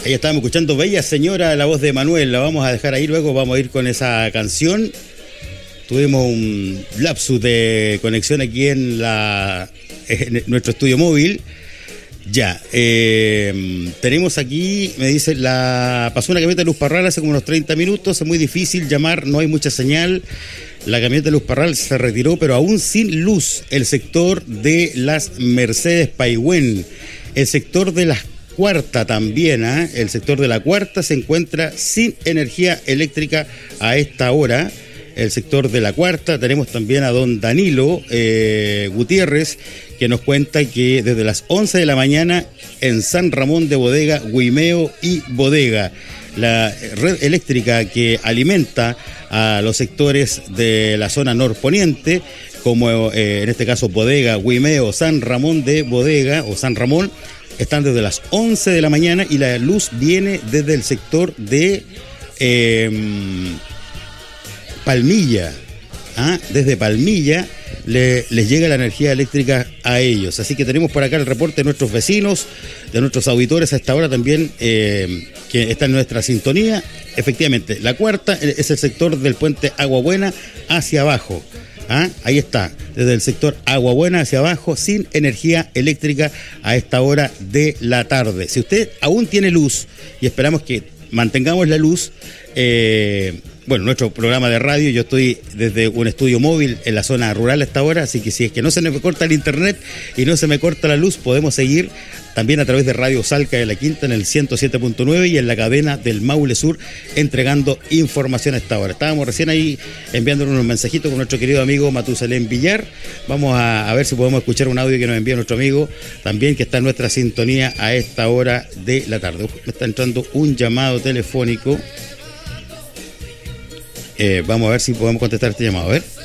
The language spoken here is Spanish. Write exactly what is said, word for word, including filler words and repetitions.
Ahí estábamos escuchando Bella Señora, la voz de Manuel. La vamos a dejar ahí, luego vamos a ir con esa canción. Tuvimos un lapsus de conexión aquí en, la, en nuestro estudio móvil. Ya, eh, tenemos aquí, me dice, la pasó una camioneta de Luz Parral hace como unos treinta minutos, es muy difícil llamar, no hay mucha señal. La camioneta de Luz Parral se retiró, pero aún sin luz. El sector de las Mercedes Paihuén, el sector de las Cuarta también, ¿eh? El sector de la Cuarta se encuentra sin energía eléctrica a esta hora. El sector de la Cuarta, tenemos también a don Danilo eh, Gutiérrez, que nos cuenta que desde las once de la mañana en San Ramón de Bodega, Guimeo y Bodega, la red eléctrica que alimenta a los sectores de la zona norponiente, como eh, en este caso Bodega, Guimeo, San Ramón de Bodega o San Ramón, están desde las once de la mañana y la luz viene desde el sector de eh, Palmilla. ¿Ah? Desde Palmilla le, les llega la energía eléctrica a ellos. Así que tenemos por acá el reporte de nuestros vecinos, de nuestros auditores a esta hora también, eh, que está en nuestra sintonía. Efectivamente, la Cuarta es el sector del puente Agua Buena hacia abajo. ¿Ah? Ahí está, desde el sector Agua Buena hacia abajo, sin energía eléctrica a esta hora de la tarde. Si usted aún tiene luz, y esperamos que mantengamos la luz, eh, bueno, nuestro programa de radio, yo estoy desde un estudio móvil en la zona rural a esta hora, así que si es que no se me corta el internet y no se me corta la luz, podemos seguir también a través de Radio Salca de la Quinta en el ciento siete punto nueve y en la cadena del Maule Sur, entregando información a esta hora. Estábamos recién ahí enviándonos unos mensajitos con nuestro querido amigo Matusalén Villar. Vamos a, a ver si podemos escuchar un audio que nos envía nuestro amigo también, que está en nuestra sintonía a esta hora de la tarde. Uf, me está entrando un llamado telefónico. Eh, vamos a ver si podemos contestar este llamado, a ver.